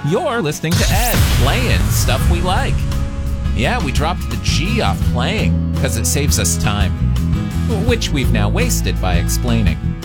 You're listening to Ed, playing stuff we like. Yeah, we dropped the G off playing, because it saves us time. Which we've now wasted by explaining.